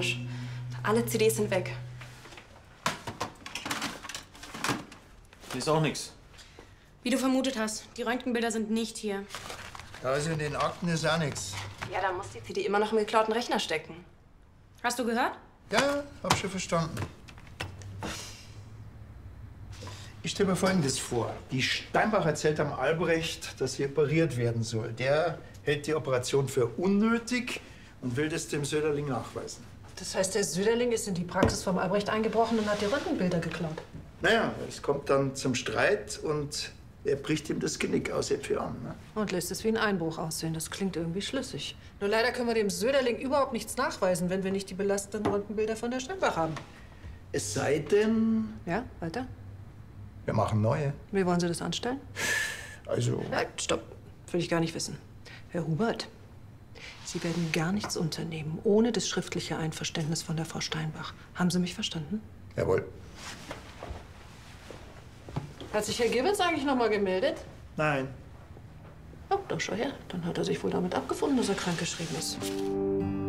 komisch. Alle CDs sind weg. Hier ist auch nichts. Wie du vermutet hast, die Röntgenbilder sind nicht hier. Also in den Akten ist auch nichts. Ja, da muss die CD immer noch im geklauten Rechner stecken. Hast du gehört? Ja, hab schon verstanden. Ich stelle mir Folgendes vor. Die Steinbach erzählt am Albrecht, dass sie operiert werden soll. Der hält die Operation für unnötig und will das dem Söderling nachweisen. Das heißt, der Söderling ist in die Praxis vom Albrecht eingebrochen und hat die Röntgenbilder geklaut. Naja, es kommt dann zum Streit und er bricht ihm das Genick aus für an. Ne? Und lässt es wie ein Einbruch aussehen. Das klingt irgendwie schlüssig. Nur leider können wir dem Söderling überhaupt nichts nachweisen, wenn wir nicht die belastenden Röntgenbilder von der Steinbach haben. Es sei denn, Ja, weiter? wir machen neue. Wie wollen Sie das anstellen? Also, Stopp. Will ich gar nicht wissen. Herr Hubert, Sie werden gar nichts unternehmen, ohne das schriftliche Einverständnis von der Frau Steinbach. Haben Sie mich verstanden? jawohl. Hat sich Herr Gibbons eigentlich noch mal gemeldet? Nein. Oh, doch, schau her. Dann hat er sich wohl damit abgefunden, dass er krankgeschrieben ist.